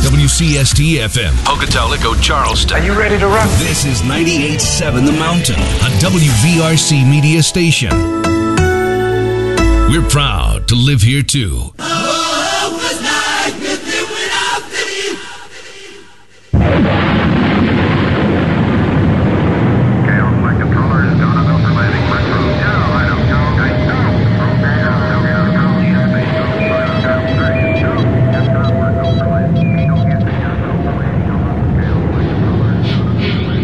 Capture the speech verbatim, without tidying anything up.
W C S T F M, Pocatello, Charleston. Are you ready to rock? This is ninety-eight point seven The Mountain, a W V R C media station. We're proud to live here too.